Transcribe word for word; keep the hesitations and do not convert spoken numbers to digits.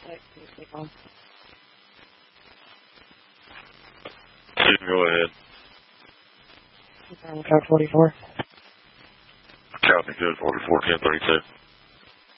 Go ahead. Code forty-four. Copy, code forty-four, ten thirty-two.